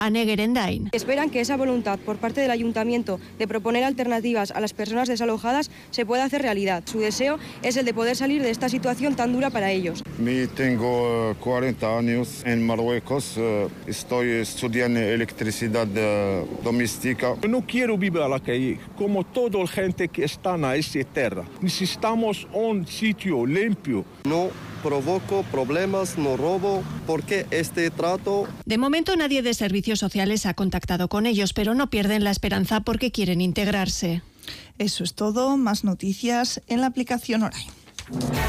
Anne Gerendain. Esperan que esa voluntad por parte del Ayuntamiento de proponer alternativas a las personas desalojadas se pueda hacer realidad. Su deseo es el de poder salir de esta situación tan dura para ellos. Tengo 40 años en Marruecos, estoy estudiando electricidad doméstica. No quiero vivir a la calle como toda la gente que está en esta tierra. Necesitamos un sitio limpio. No provoco problemas, no robo, porque este trato... De momento nadie de servicios sociales ha contactado con ellos, pero no pierden la esperanza porque quieren integrarse. Eso es todo, más noticias en la aplicación Orain.